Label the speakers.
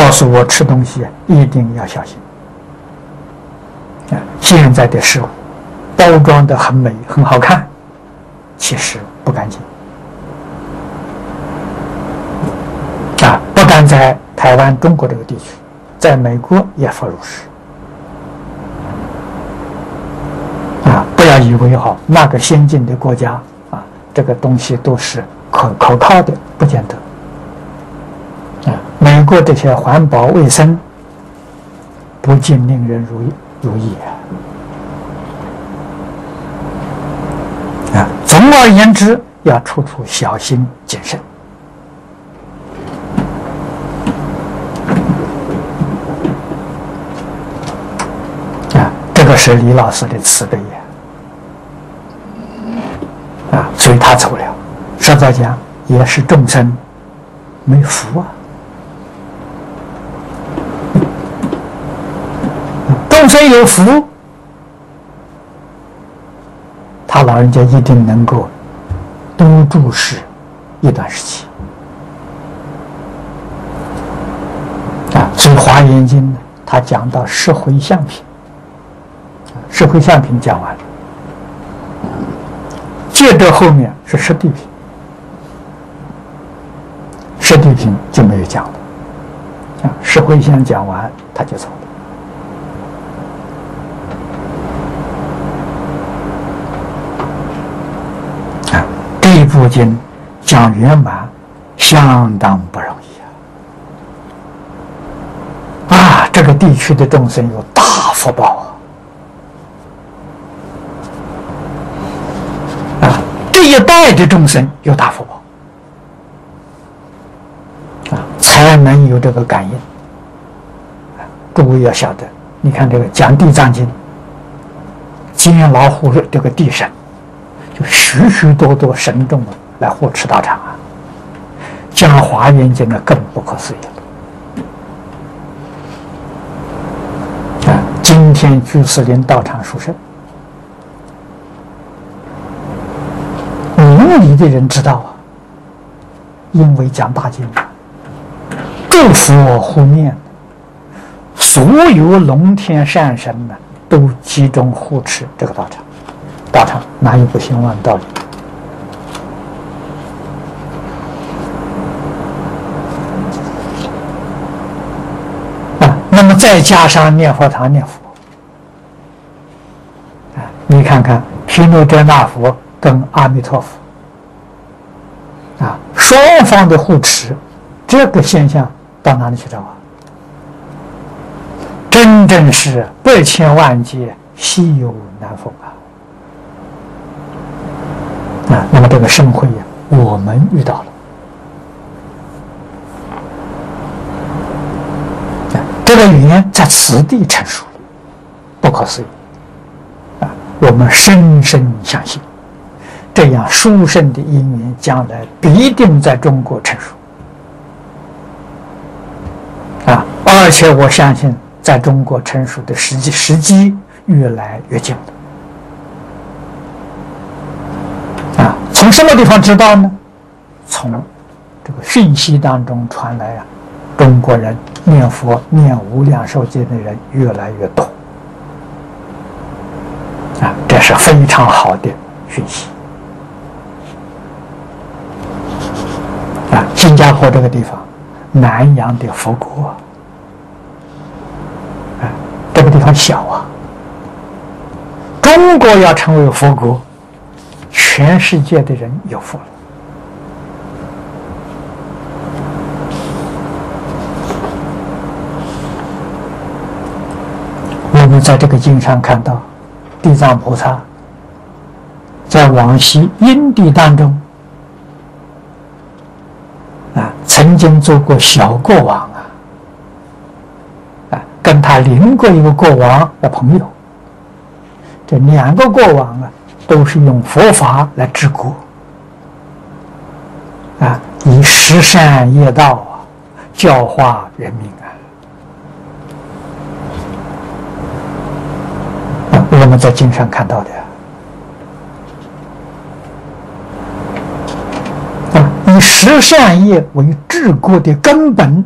Speaker 1: 告诉我吃东西一定要小心。现在的食物包装的很美很好看，其实不干净。不但在台湾、中国这个地区，在美国也复如是。不要以为那个先进的国家这个东西都是可靠的，不见得。美国这些环保卫生不尽令人如意总而言之，要处处小心谨慎。这个是李老师的慈悲所以他走了。实在讲，也是众生没福众生有福，他老人家一定能够多住世一段时期所以《华严经》呢，他讲到十回向品，十回向品讲完了，接着后面是十地品，十地品就没有讲了十回向讲完他就走了。这一部经讲圆满相当不容易这个地区的众生有大福报这一代的众生有大福报才能有这个感应诸位要晓得，你看这个讲地藏经，监牢护这个地神，就许许多多神众来护持道场讲华严经呢，更不可思议了今天居士林道场殊胜，明理的人知道因为讲大经诸佛护念，所有龙天善神都集中护持这个道场。道场哪有不兴旺的道理那么再加上念佛堂念佛你看看毗卢遮那佛跟阿弥陀佛双方的护持，这个现象到哪里去找真正是百千万劫稀有难逢那么这个盛会我们遇到了这个语言在此地成熟了，不可思议我们深深相信，这样殊胜的因缘将来必定在中国成熟而且我相信在中国成熟的时机越来越近了从什么地方知道呢？从这个讯息当中传来中国人念佛念无量寿经的人越来越多这是非常好的讯息新加坡这个地方，南洋的佛国这个地方小中国要成为佛国，全世界的人有福了我们在这个经上看到地藏菩萨在往昔因地当中曾经做过小国王跟他邻过一个国王的朋友，这两个国王都是用佛法来治国以十善业道教化人民我们在经上看到的以十善业为治国的根本